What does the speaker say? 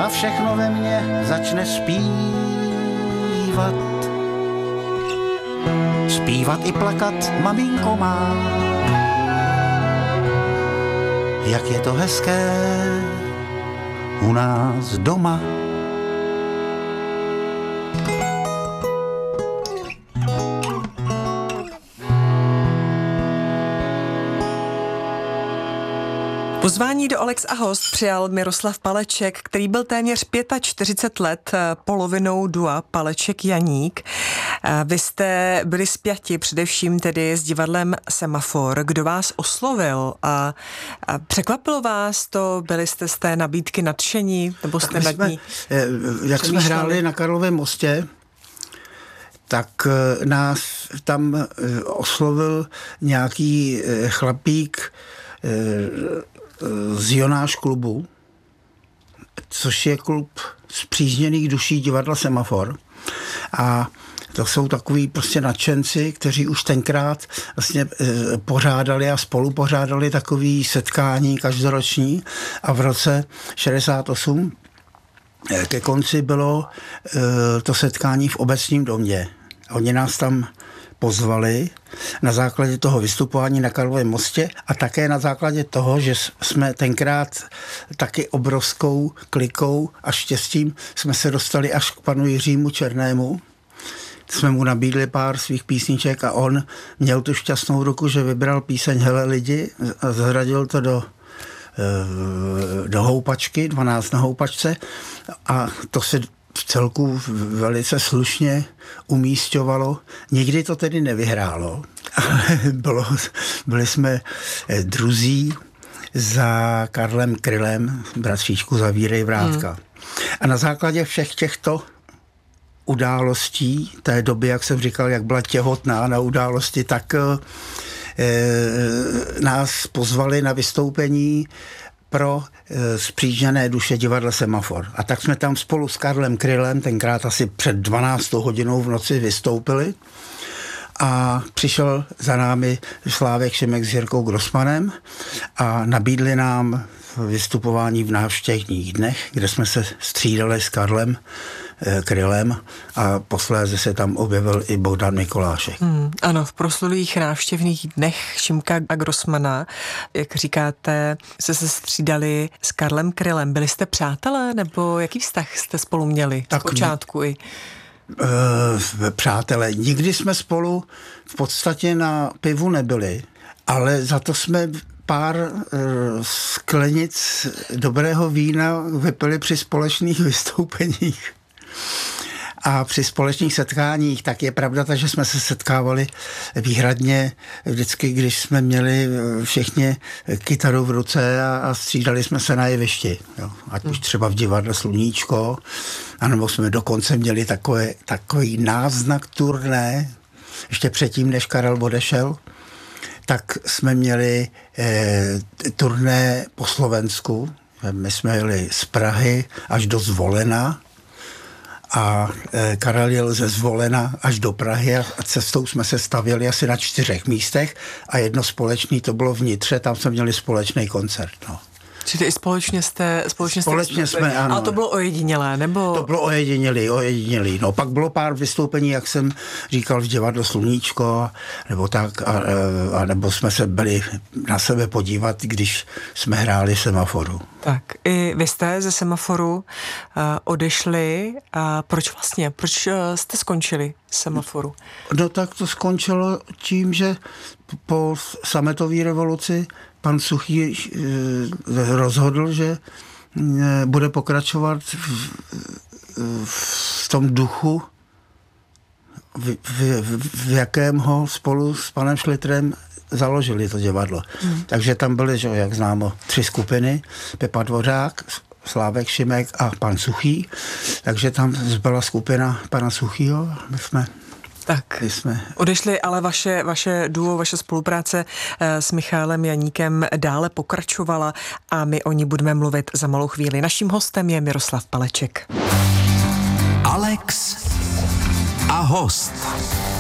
a všechno ve mně začne zpívat. Zpívat i plakat, maminko má, jak je to hezké u nás doma. Pozvání do Alex a host přijal Miroslav Paleček, který byl téměř 45 let polovinou dua Paleček Janík. Vy jste byli spjati především tedy s divadlem Semafor. Kdo vás oslovil a překvapilo vás to? Byli jste z té nabídky nadšení? Nebo jste nad ní jak jsme hráli na Karlovém mostě, tak nás tam oslovil nějaký chlapík z Jonáš klubu, což je klub spřízněných duší divadla Semafor. A to jsou takový prostě nadšenci, kteří už tenkrát vlastně pořádali a spolupořádali takový setkání každoroční a v roce 68 ke konci bylo to setkání v Obecním domě. Oni nás tam pozvali na základě toho vystupování na Karlovém mostě a také na základě toho, že jsme tenkrát taky obrovskou klikou a štěstím jsme se dostali až k panu Jiřímu Černému. Jsme mu nabídli pár svých písniček a on měl tu šťastnou ruku, že vybral píseň Hele lidi a zahradil to do houpačky, 12 na houpačce a to se v celku velice slušně umísťovalo. Nikdy to tedy nevyhrálo, ale byli jsme druzí za Karlem Krylem, bratříčku Zavírej Vrátka. A na základě všech těchto událostí té doby, jak jsem říkal, jak byla těhotná na události, tak nás pozvali na vystoupení pro spřízněné duše divadla Semafor. A tak jsme tam spolu s Karlem Krylem tenkrát asi před 12 hodinou v noci vystoupili a přišel za námi Slávek Šimek s Jirkou Grossmanem a nabídli nám vystupování v Návštěvních dnech, kde jsme se střídali s Karlem Krylem a posléze se tam objevil i Bohdan Mikolášek. Ano, v proslulých Návštěvných dnech Šimka a Grossmana, jak říkáte, se střídali s Karlem Krylem. Byli jste přátelé, nebo jaký vztah jste spolu měli z počátku? Přátelé, nikdy jsme spolu v podstatě na pivu nebyli, ale za to jsme pár sklenic dobrého vína vypili při společných vystoupeních a při společných setkáních. Tak je pravda, že jsme se setkávali výhradně vždycky, když jsme měli všichni kytaru v ruce a střídali jsme se na jevišti. Jo. Ať už třeba v divadle Sluníčko, anebo jsme dokonce měli takový náznak turné, ještě předtím, než Karel odešel, tak jsme měli turné po Slovensku. My jsme jeli z Prahy až do Zvolena a Karel jel ze Zvolena až do Prahy a cestou jsme se stavěli asi na 4 místech a jedno společný to bylo v Nitře, tam jsme měli společný koncert. No. Čili i společně jsme, ano. Ale to bylo ojedinělé, nebo? To bylo ojedinělý. No, pak bylo pár vystoupení, jak jsem říkal, v divadle Sluníčko, nebo tak, a nebo jsme se byli na sebe podívat, když jsme hráli Semaforu. Tak, i vy jste ze Semaforu odešli. A proč vlastně? Proč jste skončili Semaforu? No tak to skončilo tím, že po sametové revoluci pan Suchý rozhodl, že bude pokračovat v tom duchu, v jakém ho spolu s panem Šlitrem založili to divadlo. Takže tam byly, že, jak známo, 3 skupiny, Pepa Dvořák, Slávek Šimek a pan Suchý. Takže tam zbyla skupina pana Suchýho. Tak, odešli, ale vaše duo, vaše spolupráce s Michálem Janíkem dále pokračovala a my o ní budeme mluvit za malou chvíli. Naším hostem je Miroslav Paleček. Alex a host.